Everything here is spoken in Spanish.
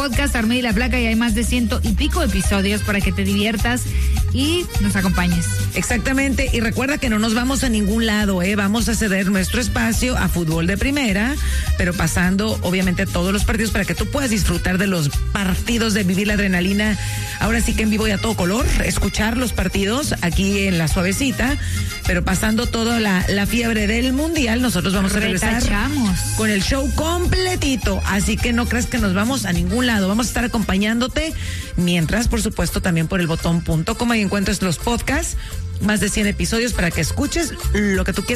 podcast Armé y la Placa y hay más de 100 y pico episodios para que te diviertas y nos acompañes. Exactamente, y recuerda que no nos vamos a ningún lado, vamos a ceder nuestro espacio a fútbol de primera, pero pasando obviamente todos los partidos para que tú puedas disfrutar de los partidos, de vivir la adrenalina, ahora sí que en vivo y a todo color, escuchar los partidos aquí en La Suavecita, pero pasando toda la fiebre del mundial, nosotros vamos a regresar con el show completito, así que no creas que nos vamos a ningún lado, vamos a estar acompañándote, mientras por supuesto también por elbotón.com ahí encuentras los podcasts, más de 100 episodios para que escuches lo que tú quieras.